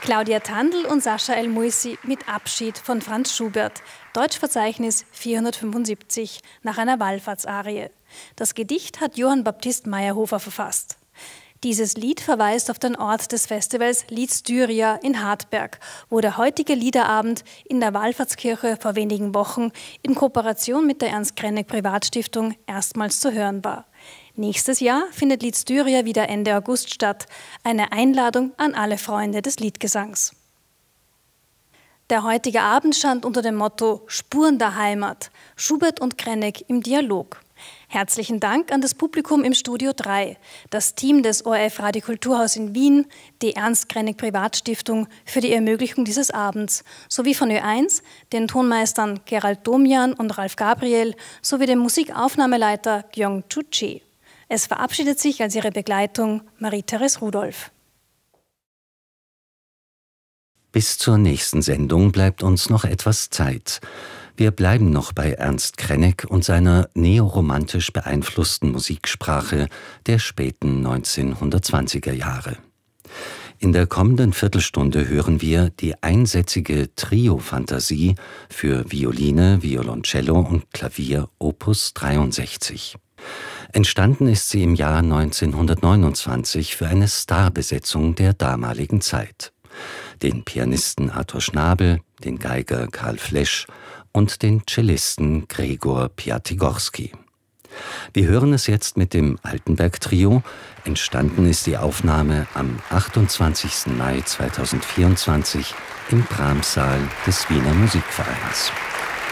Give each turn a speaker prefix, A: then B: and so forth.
A: Claudia Tandl und Sascha El-Moussi mit Abschied von Franz Schubert, Deutschverzeichnis 475, nach einer Wallfahrtsarie. Das Gedicht hat Johann Baptist Mayerhofer verfasst. Dieses Lied verweist auf den Ort des Festivals Lied Styria in Hartberg, wo der heutige Liederabend in der Wallfahrtskirche vor wenigen Wochen in Kooperation mit der Ernst-Krenek-Privatstiftung erstmals zu hören war. Nächstes Jahr findet Lied Styria wieder Ende August statt. Eine Einladung an alle Freunde des Liedgesangs. Der heutige Abend stand unter dem Motto Spuren der Heimat, Schubert und Krenek im Dialog. Herzlichen Dank an das Publikum im Studio 3, das Team des ORF Radio Kulturhaus in Wien, die Ernst-Krenek-Privatstiftung für die Ermöglichung dieses Abends, sowie von Ö1, den Tonmeistern Gerald Domian und Ralf Gabriel, sowie dem Musikaufnahmeleiter Gyong Chu-Che. Es verabschiedet sich als ihre Begleitung Marie-Therese Rudolph.
B: Bis zur nächsten Sendung bleibt uns noch etwas Zeit. Wir bleiben noch bei Ernst Krenek und seiner neoromantisch beeinflussten Musiksprache der späten 1920er Jahre. In der kommenden Viertelstunde hören wir die einsätzige Trio-Fantasie für Violine, Violoncello und Klavier Opus 63. Entstanden ist sie im Jahr 1929 für eine Starbesetzung der damaligen Zeit. Den Pianisten Arthur Schnabel, den Geiger Karl Flesch und den Cellisten Gregor Piatigorsky. Wir hören es jetzt mit dem Altenberg-Trio. Entstanden ist die Aufnahme am 28. Mai 2024 im Brahms-Saal des Wiener Musikvereins.